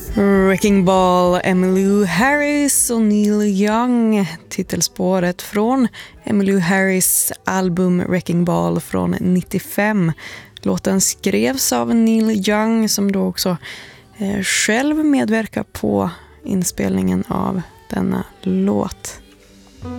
Wrecking Ball, Emmylou Harris och Neil Young, titelspåret från Emmylou Harris album Wrecking Ball från 95. Låten skrevs av Neil Young som då också själv medverkar på inspelningen av denna låt.